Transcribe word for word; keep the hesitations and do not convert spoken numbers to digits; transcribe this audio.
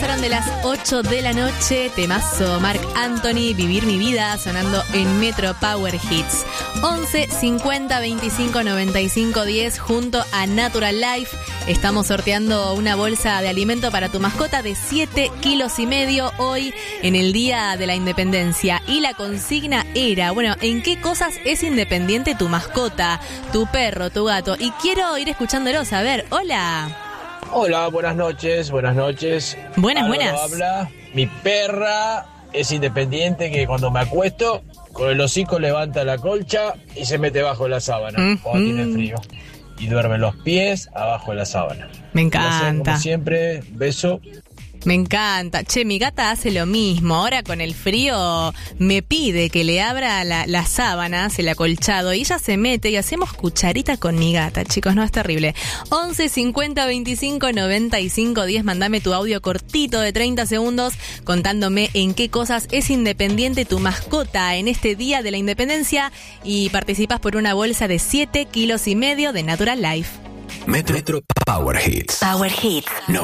pasaron de las ocho de la noche. Temazo, Marc Anthony, Vivir mi vida, sonando en Metro Power Hits. once cincuenta veinticinco noventa y cinco diez, junto a Natural Life. Estamos sorteando una bolsa de alimento para tu mascota de siete kilos y medio hoy en el Día de la Independencia. Y la consigna era, bueno, ¿en qué cosas es independiente tu mascota, tu perro, tu gato? Y quiero ir escuchándolos. A ver, hola. Hola, buenas noches, buenas noches. Buenas, Álvaro buenas. Habla. Mi perra es independiente, que cuando me acuesto, con el hocico levanta la colcha y se mete bajo la sábana Mm, cuando mm. tiene frío. Y duerme los pies abajo de la sábana. Me Placer, encanta. como siempre, beso. Me encanta. Che, mi gata hace lo mismo. Ahora con el frío me pide que le abra la, las sábanas, el acolchado, y ella se mete y hacemos cucharita con mi gata, chicos, no es terrible. once cincuenta veinticinco noventa y cinco diez, mandame tu audio cortito de treinta segundos contándome en qué cosas es independiente tu mascota en este Día de la Independencia y participas por una bolsa de siete kilos y medio de Natural Life. Metro Power Hits. Power Hits.